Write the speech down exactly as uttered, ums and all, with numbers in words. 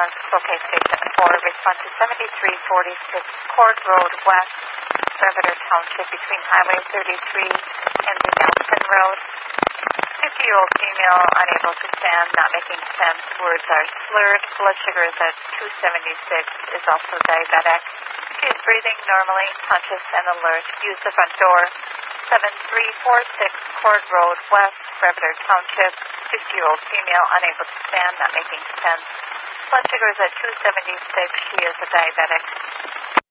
ambulance, locate station four, respond to seventy-three forty-six Cord Road West, Brevard Township, between Highway thirty-three and the Nelson Road. fifty-year-old female, unable to stand, not making sense, words are slurred, blood sugar is at two seventy-six, is also diabetic. She is breathing normally, conscious and alert. Use the front door. seven three four six Cord Road West, Brevard Township, fifty-year-old female, unable to stand, not making sense. Blood sugar is at two seventy-six, she is a diabetic.